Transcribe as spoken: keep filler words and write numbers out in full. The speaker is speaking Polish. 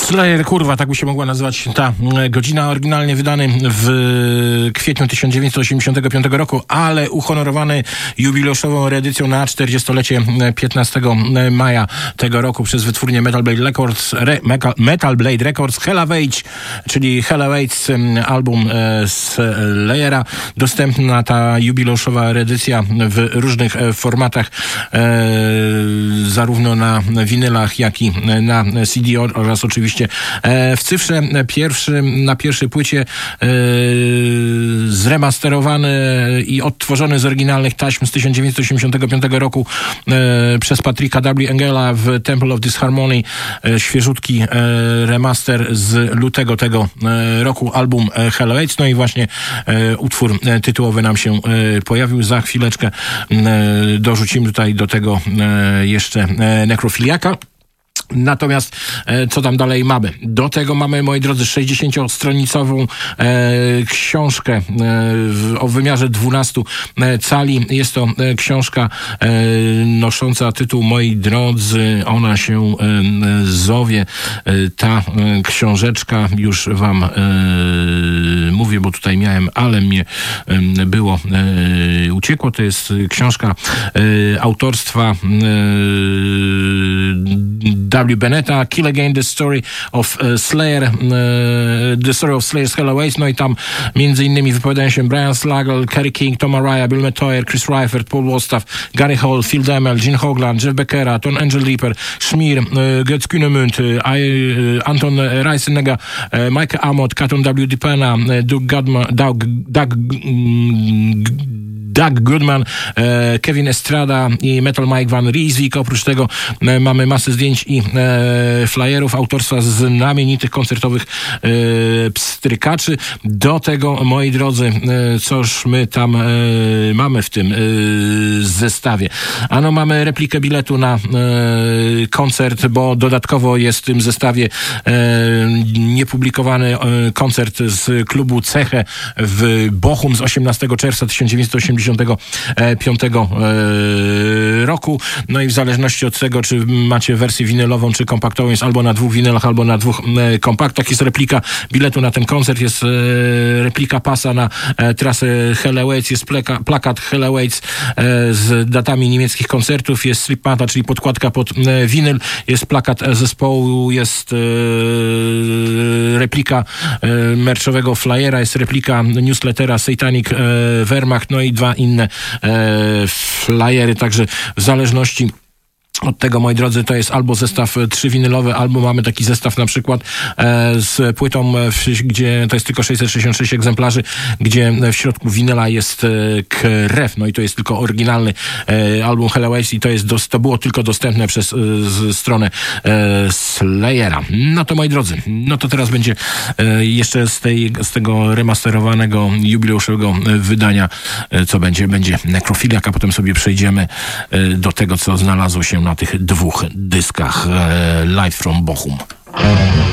Slayer, kurwa, tak by się mogła nazywać ta godzina, oryginalnie wydany w kwietniu tysiąc dziewięćset osiemdziesiątego piątego roku, ale uhonorowany jubileuszową reedycją na czterdziestolecie piętnastego maja tego roku przez wytwórnię Metal Blade Records, Re, Metal Blade Records, Hell of Age, czyli Hell of Age, album Slayera. Dostępna ta jubileuszowa reedycja w różnych formatach, e, zarówno na winylach, jak i na C D oraz oczywiście e, w cyfrze. Pierwszy, na pierwszej płycie e, zremasterowany i odtworzony z oryginalnych taśm z tysiąc dziewięćset osiemdziesiątego piątego roku e, przez Patricka W. Engela w Temple of Disharmony. E, świeżutki e, remaster z lutego tego e, roku, album e, Hell of Age. No i właśnie e, utwór e, tytułowy nam się e, pojawił. Za chwileczkę e, dorzucimy tutaj do tego e, jeszcze e, Nekrofiliaka. Natomiast e, co tam dalej mamy? Do tego mamy, moi drodzy, sześćdziesięciostronicową e, książkę e, w, o wymiarze dwunastu cali. Jest to e, książka e, nosząca tytuł, moi drodzy, ona się e, zowie. E, ta e, książeczka, już wam e, mówię, bo tutaj miałem, ale mnie e, było, e, uciekło. To jest książka e, autorstwa e, W. Beneta, Kill Again, The Story of uh, Slayer, uh, The Story of Slayer's Hell of Age. No i tam między innymi wypowiadają się Brian Slagel, Kerry King, Tom Araya, Bill Metoyer, Chris Reifert, Paul Wallstaff, Gary Hall, Phil Demmel, Gene Hoglan, Jeff Becerra, Ton Angel Reaper, Schmier, uh, Götz Kühnemund, uh, uh, Anton Reisenegger, uh, Mike Amott, Katon W. Dipena, uh, Doug Goodman, Doug, Doug, mm, Doug Goodman, e, Kevin Estrada i Metal Mike Van Rieswijk. Oprócz tego e, mamy masę zdjęć i e, flyerów autorstwa znamienitych koncertowych e, pstrykaczy. Do tego, moi drodzy, e, coż my tam e, mamy w tym e, zestawie? Ano, mamy replikę biletu na e, koncert, bo dodatkowo jest w tym zestawie e, niepublikowany e, koncert z klubu Ceche w Bochum z osiemnastego czerwca tysiąc dziewięćset osiemdziesiątego piątego roku. No i w zależności od tego, czy macie wersję winylową, czy kompaktową, jest albo na dwóch winylach, albo na dwóch kompaktach. Jest replika biletu na ten koncert, jest replika pasa na trasę Hell of Age, jest pleka, plakat Hell of Age z datami niemieckich koncertów, jest slipmata, czyli podkładka pod winyl, jest plakat zespołu, jest replika merchowego flyera, jest replika newslettera Satanic Wehrmacht, no i dwa inne e, flyery, także w zależności od tego, moi drodzy, to jest albo zestaw trzywinylowy, albo mamy taki zestaw na przykład e, z płytą, w, gdzie to jest tylko sześćset sześćdziesiąt sześć egzemplarzy, gdzie w środku winyla jest e, krew, no i to jest tylko oryginalny e, album Hell of Age i to, jest dos, to było tylko dostępne przez e, z, stronę e, Slayera. No to, moi drodzy, no to teraz będzie e, jeszcze z, tej, z tego remasterowanego jubileuszowego wydania, e, co będzie, będzie Nekrofiliak, a potem sobie przejdziemy e, do tego, co znalazło się na tych dwóch dyskach e, Live from Bochum.